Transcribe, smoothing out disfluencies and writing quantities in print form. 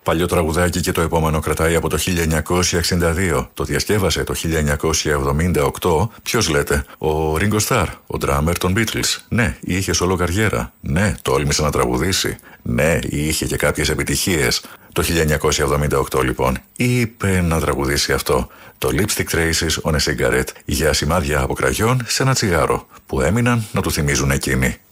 Παλιό τραγουδάκι και το επόμενο κρατάει από το 1962. Το διασκεύασε το 1978. Ποιος λέτε? Ο Ringo Starr, ο drummer των Beatles. Ναι, είχε solo καριέρα. Ναι, τόλμησε να τραγουδήσει. Ναι, είχε και κάποιες επιτυχίες. Το 1978 λοιπόν είπε να τραγουδήσει αυτό. Το Lipstick Traces on a Cigarette, για σημάδια από κραγιόν σε ένα τσιγάρο που έμειναν να του θυμίζουν εκείνοι.